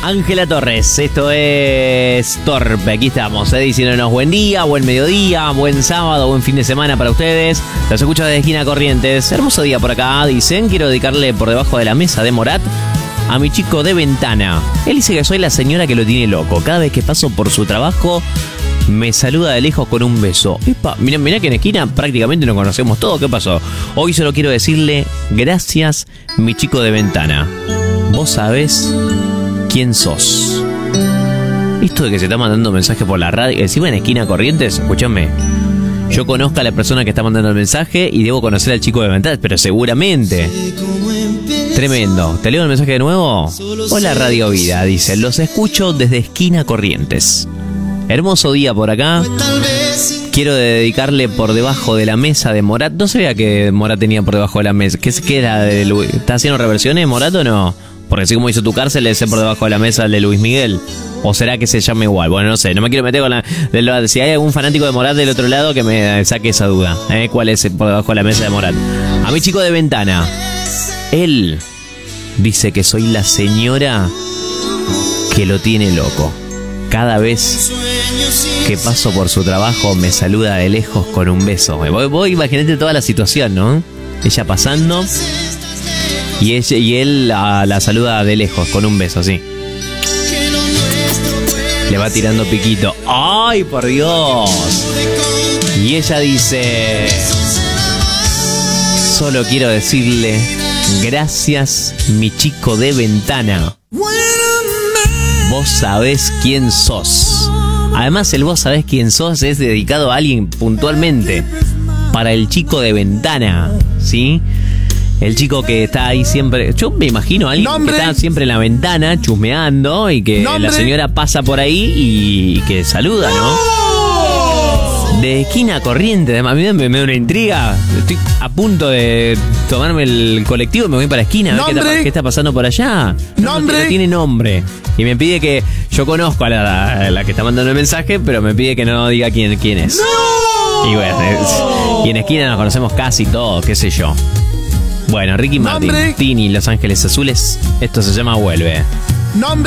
Ángela Torres, esto es Torpe. Aquí estamos, diciéndonos buen día, buen mediodía, buen sábado, buen fin de semana para ustedes. Los escucho desde Esquina Corrientes. Hermoso día por acá, dicen. Quiero dedicarle por debajo de la mesa de Morat a mi chico de ventana. Él dice que soy la señora que lo tiene loco. Cada vez que paso por su trabajo, me saluda de lejos con un beso. Epa, mirá que en Esquina prácticamente nos conocemos todos. ¿Qué pasó? Hoy solo quiero decirle gracias, mi chico de ventana. Vos sabés quién sos. Esto de que se está mandando mensaje por la radio, encima en Esquina Corrientes, escúchame. Yo conozco a la persona que está mandando el mensaje y debo conocer al chico de ventana, pero seguramente. Tremendo. ¿Te leo el mensaje de nuevo? Hola Radio Vida, dice. Los escucho desde Esquina Corrientes. Hermoso día por acá. Quiero dedicarle por debajo de la mesa de Morat. No sabía que Morat tenía por debajo de la mesa. ¿Qué era de Luis? ¿Está haciendo reversiones Morat o no? Porque así como hizo Tu Cárcel, le por debajo de la mesa el de Luis Miguel. ¿O será que se llama igual? Bueno, no sé, no me quiero meter con la... Si hay algún fanático de Morat del otro lado, que me saque esa duda. ¿Cuál es por debajo de la mesa de Morat? A mi chico de ventana. Él dice que soy la señora que lo tiene loco. Cada vez que paso por su trabajo, me saluda de lejos con un beso. Vos imaginate toda la situación, ¿no? Ella pasando... Y él la saluda de lejos, con un beso, así. Le va tirando piquito. ¡Ay, por Dios! Y ella dice... Solo quiero decirle... Gracias, mi chico de ventana. Vos sabés quién sos. Además, el vos sabés quién sos es dedicado a alguien puntualmente. Para el chico de ventana, ¿sí? El chico que está ahí siempre... Yo me imagino a alguien que está siempre en la ventana chusmeando y que la señora pasa por ahí y que saluda, ¿no? De Esquina Corrientes, a mí me da una intriga. Estoy a punto de tomarme el colectivo y me voy para Esquina a ver qué está pasando por allá. No tiene nombre. Y me pide que... Yo conozco a la que está mandando el mensaje, pero me pide que no diga quién es. ¡No! Y bueno, y en Esquina nos conocemos casi todos, qué sé yo. Bueno, Ricky Martin, Tini, Los Ángeles Azules. Esto se llama Vuelve.